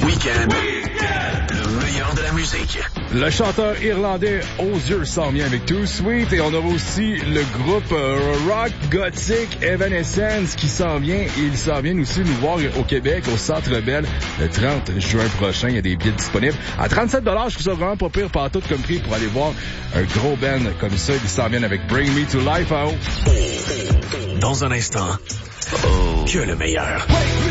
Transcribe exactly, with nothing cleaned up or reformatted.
Week-end. Le meilleur de la musique. Le chanteur irlandais Osier s'en vient avec Too Sweet et on aura aussi le groupe euh, rock gothique Evanescence qui s'en vient et ils s'en viennent aussi nous voir au Québec au Centre Bell le trente juin prochain. Il y a des billets disponibles à trente-sept dollars. Je trouve ça vraiment pas pire par tout comme prix pour aller voir un gros band comme ça. Ils s'en viennent avec Bring Me to Life. Hein? Dans un instant, oh, que le meilleur.